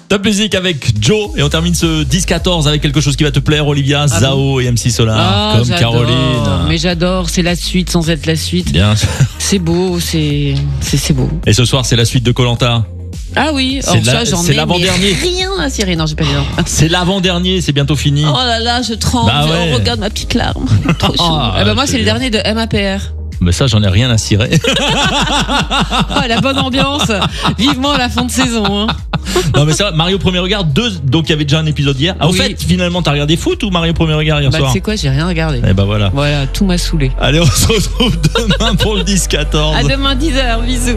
Top musique avec Joe et on termine ce 10-14 avec quelque chose qui va te plaire, Olivia. Zao et MC Solar comme j'adore. Caroline. Mais j'adore, c'est la suite sans être la suite. Bien. C'est beau, c'est beau. Et ce soir c'est la suite de Koh-Lanta. Ah oui, C'est c'est l'avant-dernier. Rien à cirer, non j'ai pas bien. C'est l'avant-dernier, c'est bientôt fini. Oh là là, je tremble, Bah ouais. regarde ma petite larme. Trop chaud. Moi c'est le dernier de MAPR. Mais ça j'en ai rien à cirer. Oh la bonne ambiance. Vivement la fin de saison. Hein. Non mais ça, Mario Premier Regard 2, donc il y avait déjà un épisode hier. Au fait, finalement t'as regardé foot ou Mario Premier Regard hier soir? Tu sais quoi, j'ai rien regardé. Et bah voilà. Voilà, tout m'a saoulé. Allez, on se retrouve demain pour le 10-14. À demain 10h, bisous.